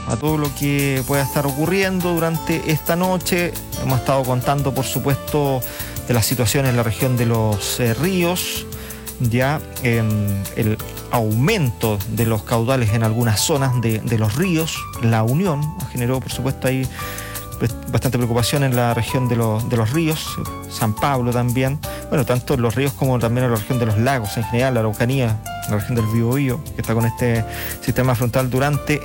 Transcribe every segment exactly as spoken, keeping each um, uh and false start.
a todo lo que pueda estar ocurriendo durante esta noche. Hemos estado contando, por supuesto, de la situación en la región de los eh, ríos, ya eh, el aumento de los caudales en algunas zonas de, de los ríos. La Unión generó, por supuesto, ahí bastante preocupación en la región de los, de los ríos, San Pablo también, bueno, tanto en los ríos como también en la región de los lagos en general, la Araucanía, la región del Biobío, que está con este sistema frontal durante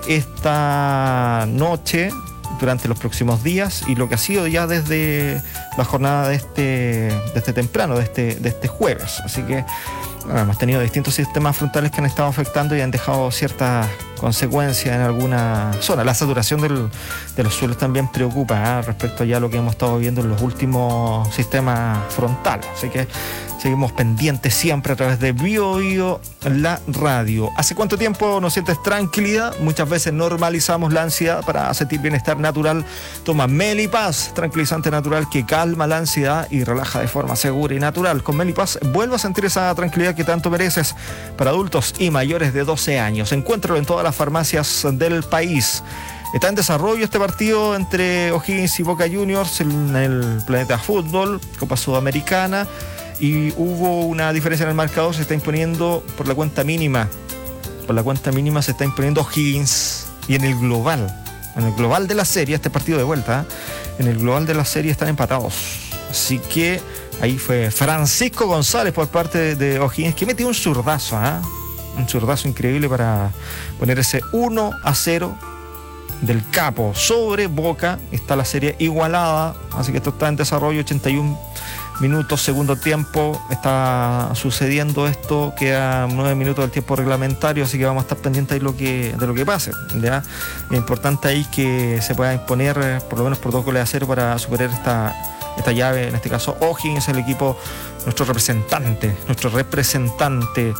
esta noche, durante los próximos días, y lo que ha sido ya desde la jornada de este, desde temprano, de este, de este jueves. Así que bueno, hemos tenido distintos sistemas frontales que han estado afectando y han dejado ciertas consecuencias en alguna zona. La saturación del, de los suelos también preocupa, ¿eh? Respecto ya a lo que hemos estado viendo en los últimos sistemas frontales. Así que seguimos pendientes siempre a través de Biobío, la radio. ¿Hace cuánto tiempo no sientes tranquilidad? Muchas veces normalizamos la ansiedad para sentir bienestar natural. Toma Melipaz, tranquilizante natural que calma la ansiedad y relaja de forma segura y natural. Con Melipaz vuelve a sentir esa tranquilidad que tanto mereces. Para adultos y mayores de doce años. Encuéntralo en todas las farmacias del país. Está en desarrollo este partido entre O'Higgins y Boca Juniors en el Planeta Fútbol, Copa Sudamericana, y hubo una diferencia en el marcador. Se está imponiendo por la cuenta mínima. Por la cuenta mínima se está imponiendo O'Higgins. Y en el global, en el global de la serie, este partido de vuelta, ¿eh? En el global de la serie están empatados. Así que ahí fue Francisco González por parte de, de O'Higgins, que metió un zurdazo, ¿eh? Un zurdazo increíble para poner ese uno a cero del Capo sobre Boca. Está la serie igualada, así que esto está en desarrollo. Ochenta y un minutos, segundo tiempo, está sucediendo esto. Queda nueve minutos del tiempo reglamentario, así que vamos a estar pendientes de lo que, de lo que pase, ¿ya? Es importante ahí que se pueda imponer por lo menos por dos goles a cero para superar esta, esta llave. En este caso O'Higgins es el equipo, nuestro representante, nuestro representante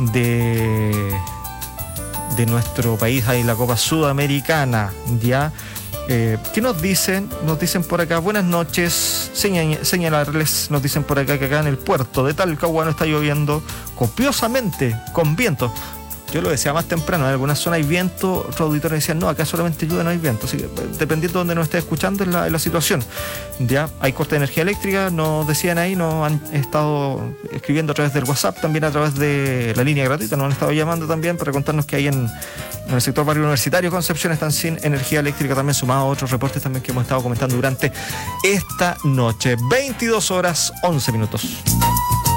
de, de nuestro país ahí en la Copa Sudamericana, ¿ya? Eh, ¿Qué nos dicen? Nos dicen por acá, buenas noches, Señal, señalarles, nos dicen por acá que acá en el puerto de Talcahuano está lloviendo copiosamente, con viento. Yo lo decía más temprano, en algunas zonas hay viento, otros auditores decían, no, acá solamente llueve, no hay viento. Así que dependiendo de donde nos esté escuchando es la, la situación. Ya hay corte de energía eléctrica, nos decían ahí, nos han estado escribiendo a través del WhatsApp, también a través de la línea gratuita, nos han estado llamando también para contarnos que hay en, en el sector barrio universitario Concepción están sin energía eléctrica, también sumado a otros reportes también que hemos estado comentando durante esta noche. veintidós horas, once minutos.